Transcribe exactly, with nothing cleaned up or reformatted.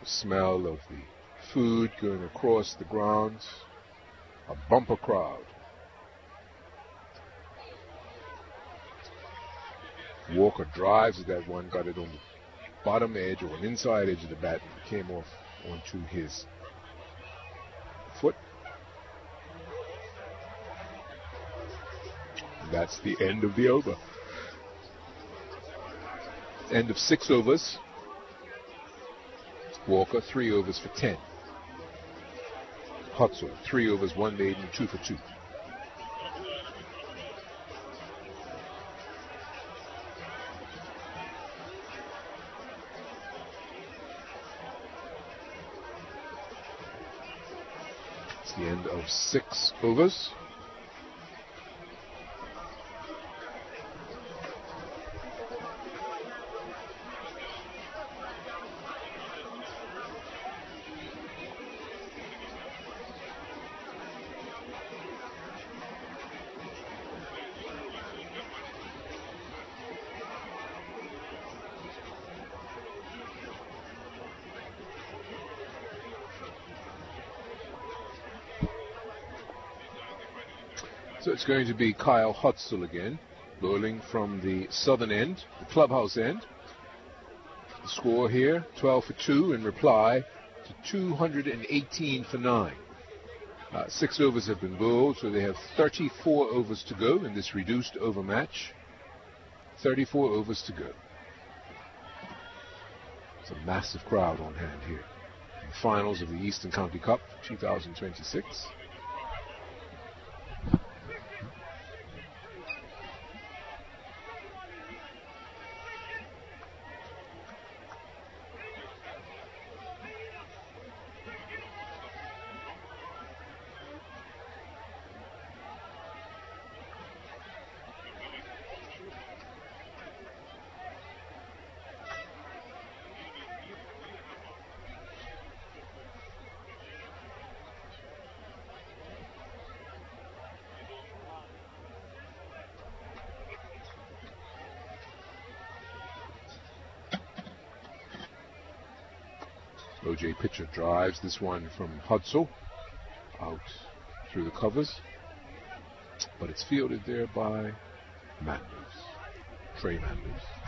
The smell of the food going across the grounds. A bumper crowd. Walker drives at that one, got it on the bottom edge or an inside edge of the bat and came off onto his foot. And that's the end of the over. End of six overs. Walker, three overs for ten. Hutzel, three overs, one maiden, two for two. It's the end of six overs. So it's going to be Kyle Hutzel again, bowling from the southern end, the clubhouse end. The score here, twelve for two in reply to two hundred eighteen for nine. Uh, six overs have been bowled, so they have thirty-four overs to go in this reduced over match. thirty-four overs to go. It's a massive crowd on hand here. In the finals of the Eastern County Cup twenty twenty-six. O J pitcher drives this one from Hutzel out through the covers, but it's fielded there by Manders, Trey Manders.